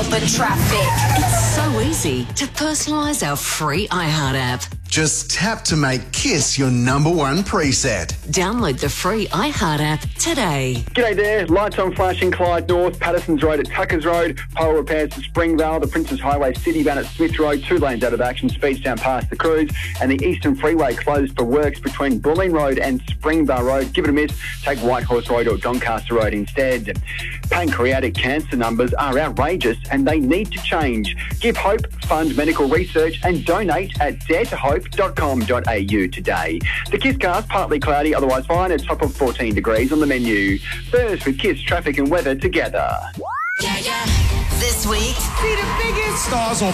The traffic. It's so easy to personalise our free iHeart app. Just tap to make KISS your number one preset. Download the free iHeart app today. G'day there. Lights on flashing Clyde North, Patterson's Road at Tuckers Road, pole repairs to Springvale, the Princes Highway City Van at Smith Road, 2 lanes out of action, speeds down past the Cruise, and the Eastern Freeway closed for works between Bulleen Road and Springvale Road. Give it a miss. Take Whitehorse Road or Doncaster Road instead. Pancreatic cancer numbers are outrageous and they need to change. Give hope, fund medical research and donate at daretohope.com.au today. The KISS cast, partly cloudy, otherwise fine, at top of 14 degrees on the menu. First with KISS traffic and weather together. Yeah. This week, See the biggest stars on